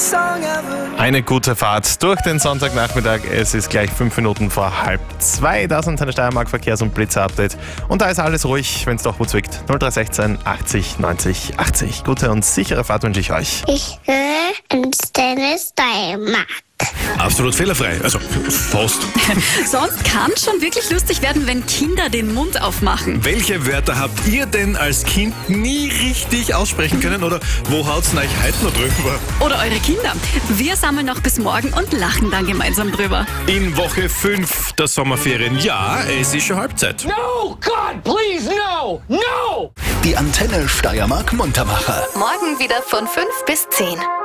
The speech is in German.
Eine gute Fahrt durch den Sonntagnachmittag. Es ist gleich 5 Minuten vor 1:30. Das sind deine Steiermark Verkehrs- und Blitzer-Update. Und da ist alles ruhig, wenn es doch wo zwickt. 0316 80 90 80. Gute und sichere Fahrt wünsche ich euch. Ich höre Antenne Steiermark. Absolut fehlerfrei, also fast. Sonst kann es schon wirklich lustig werden, wenn Kinder den Mund aufmachen. Welche Wörter habt ihr denn als Kind nie richtig aussprechen können oder wo haut's euch heute noch drüber? Oder eure Kinder. Wir sammeln noch bis morgen und lachen dann gemeinsam drüber. In Woche 5 der Sommerferien, ja, es ist schon Halbzeit. No, God, please, no, no! Die Antenne Steiermark Muntermacher. Morgen wieder von 5 bis 10.